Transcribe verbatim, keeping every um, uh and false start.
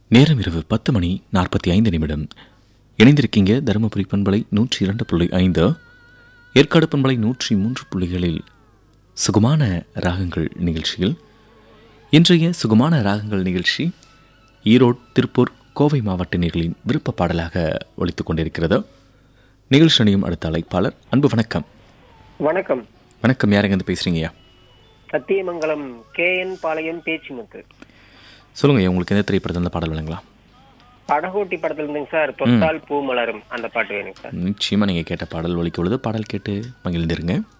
நேரம் இரவு பத்து மணி நாற்பத்தி ஐந்து நிமிடம். இணைந்திருக்கீங்க தருமபுரி பண்பலை நூற்றி இரண்டு புள்ளி ஐந்து, ஏற்காடு பண்பலை நூற்றி மூன்று புள்ளிகளில் சுகமான ராகங்கள் நிகழ்ச்சியில். இன்றைய சுகமான ராகங்கள் நிகழ்ச்சி ஈரோடு, திருப்பூர், கோவை மாவட்ட நேயர்களின் விருப்ப பாடலாக ஒலித்துக் கொண்டிருக்கிறது. நிகழ்ச்சி அணியும் அடுத்த அழைப்பாளர். அன்பு வணக்கம். வணக்கம். வணக்கம். யாருங்க இருந்து பேசுறீங்கய்யா? சத்தியமங்கலம் கே என் பாளையம் பேச்சுமுத்து. சொல்லுங்க, உங்களுக்கு எந்த திரைப்படத்தில் இந்த பாடல் வேணுங்களா? படகோட்டி படத்துல இருந்துங்க சார், தொட்டால் பூ மலரும் அந்த பாட்டு வேணுங்க சார். நிச்சயமா நீங்க கேட்ட பாடல் ஒலிக்க உள்ளது. பாடல் கேட்டு மகிழ்ந்திருங்க.